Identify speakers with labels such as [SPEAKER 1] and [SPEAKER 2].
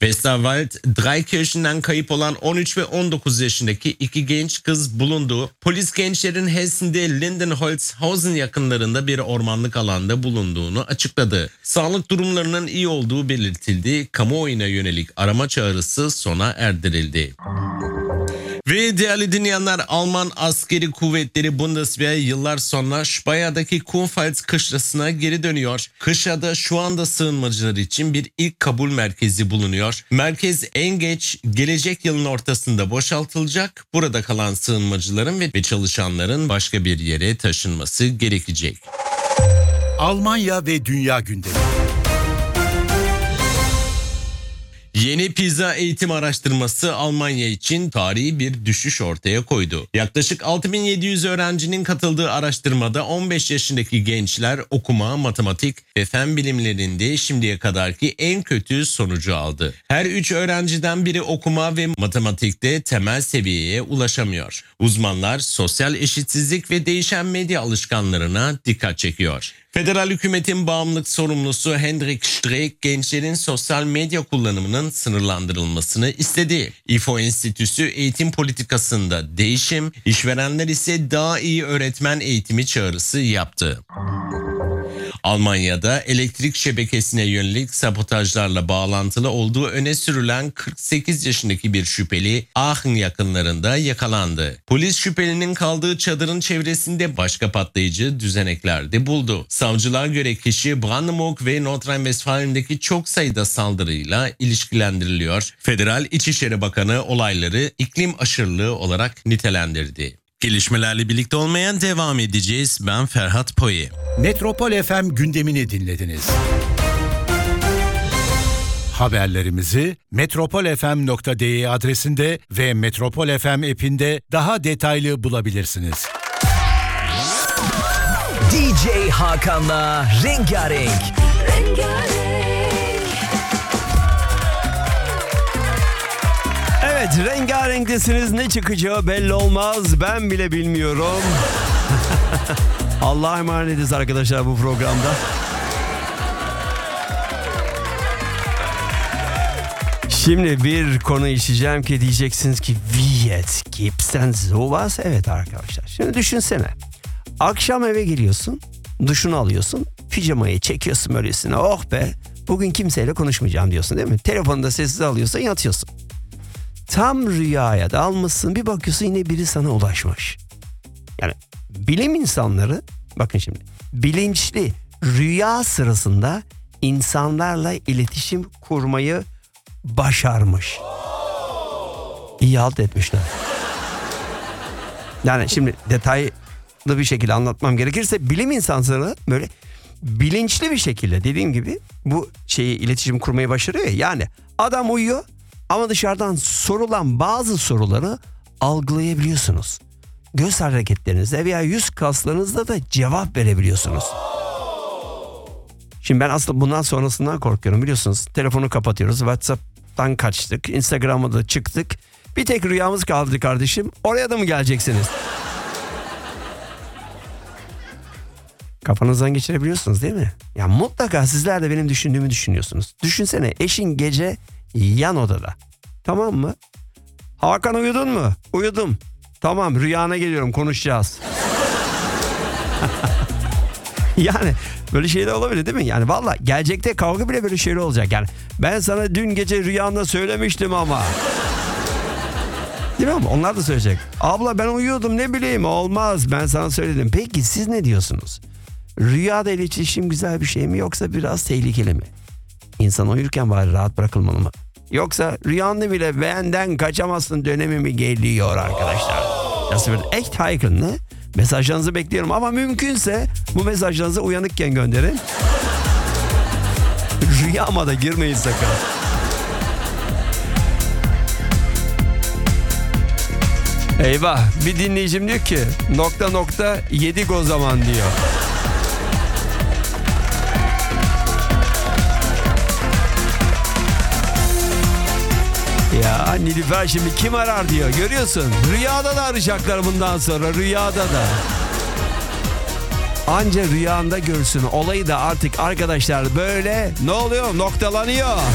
[SPEAKER 1] Westerwald, Dreikirchen'den kayıp olan 13 ve 19 yaşındaki iki genç kız bulundu. Polis gençlerin Hessen'de Lindenholzhausen yakınlarında bir ormanlık alanda bulunduğunu açıkladı. Sağlık durumlarının iyi olduğu belirtildi. Kamuoyuna yönelik arama çağrısı sona erdirildi. Ve değerli dinleyenler, Alman askeri kuvvetleri Bundeswehr yıllar sonra Speye'deki Kurpfalz kışlasına geri dönüyor. Kışlada şu anda sığınmacılar için bir ilk kabul merkezi bulunuyor. Merkez en geç gelecek yılın ortasında boşaltılacak. Burada kalan sığınmacıların ve çalışanların başka bir yere taşınması gerekecek.
[SPEAKER 2] Almanya ve Dünya gündemi.
[SPEAKER 1] Yeni PISA eğitim araştırması Almanya için tarihi bir düşüş ortaya koydu. Yaklaşık 6700 öğrencinin katıldığı araştırmada 15 yaşındaki gençler okuma, matematik ve fen bilimlerinde şimdiye kadarki en kötü sonucu aldı. Her 3 öğrenciden biri okuma ve matematikte temel seviyeye ulaşamıyor. Uzmanlar sosyal eşitsizlik ve değişen medya alışkanlarına dikkat çekiyor. Federal hükümetin bağımlılık sorumlusu Hendrik Streeck gençlerin sosyal medya kullanımının sınırlandırılmasını istedi. İFO Enstitüsü eğitim politikasında değişim, işverenler ise daha iyi öğretmen eğitimi çağrısı yaptı. Almanya'da elektrik şebekesine yönelik sabotajlarla bağlantılı olduğu öne sürülen 48 yaşındaki bir şüpheli Aachen yakınlarında yakalandı. Polis şüphelinin kaldığı çadırın çevresinde başka patlayıcı düzenekler de buldu. Savcılığa göre kişi Brandenburg ve Nordrhein-Westfalen'deki çok sayıda saldırıyla ilişkilendiriliyor. Federal İçişleri Bakanı olayları iklim aşırılığı olarak nitelendirdi. Gelişmelerle birlikte olmaya devam edeceğiz. Ben Ferhat Poyi.
[SPEAKER 2] Metropol FM gündemini dinlediniz. Haberlerimizi metropolfm.de adresinde ve Metropol FM app'inde daha detaylı bulabilirsiniz.
[SPEAKER 3] DJ Hakan'la Rengarenk. Evet, rengarenktesiniz, ne çıkacağı belli olmaz, ben bile bilmiyorum. Allah'a emanetiz arkadaşlar bu programda. Şimdi bir konu işleyeceğim ki diyeceksiniz ki wie jetzt gibt's denn sowas? Evet arkadaşlar, şimdi düşünsene. Akşam eve geliyorsun, duşunu alıyorsun, pijamayı çekiyorsun böyle üstüne, oh be bugün kimseyle konuşmayacağım diyorsun değil mi? Telefonu da sessiz alıyorsun, yatıyorsun. Tam rüyaya dalmışsın, bir bakıyorsun yine biri sana ulaşmış. Yani bilim insanları, bakın şimdi, bilinçli rüya sırasında insanlarla iletişim kurmayı başarmış. İyi halt etmişler. Yani şimdi detaylı bir şekilde anlatmam gerekirse, bilim insanları böyle bilinçli bir şekilde dediğim gibi bu iletişim kurmayı başarıyor ya. Yani adam uyuyor ama dışarıdan sorulan bazı soruları algılayabiliyorsunuz. Göz hareketlerinizle veya yüz kaslarınızla da cevap verebiliyorsunuz. Şimdi ben aslında bundan sonrasından korkuyorum, biliyorsunuz. Telefonu kapatıyoruz, WhatsApp'tan kaçtık, Instagram'a da çıktık. Bir tek rüyamız kaldı kardeşim. Oraya da mı geleceksiniz? Kafanızdan geçirebiliyorsunuz değil mi? Ya mutlaka sizler de benim düşündüğümü düşünüyorsunuz. Düşünsene, eşin gece yan odada. Tamam mı? Hakan uyudun mu? Uyudum. Tamam, rüyana geliyorum, konuşacağız. Yani böyle şeyler olabilir değil mi? Yani valla gelecekte kavga bile böyle şeyler olacak. Yani ben sana dün gece rüyanda söylemiştim ama. Değil mi? Onlar da söyleyecek. Abla ben uyuyordum, ne bileyim, olmaz, ben sana söyledim. Peki siz ne diyorsunuz? Rüyada iletişim güzel bir şey mi, yoksa biraz tehlikeli mi? İnsan uyurken bari rahat bırakılmalı mı? Yoksa rüyanda bile benden kaçamazsın dönemi mi geliyor arkadaşlar? Nasıl bir echt haykır ne? Mesajlarınızı bekliyorum ama mümkünse bu mesajlarınızı uyanıkken gönderin. Rüyama da girmeyin sakın. Eyvah, bir dinleyicim diyor ki ... yedik o zaman diyor. Ya Nilüfer şimdi kim arar diyor, görüyorsun. Rüyada da arayacaklar bundan sonra, rüyada da. Anca rüyanda görsün olayı da artık arkadaşlar, böyle ne oluyor, noktalanıyor.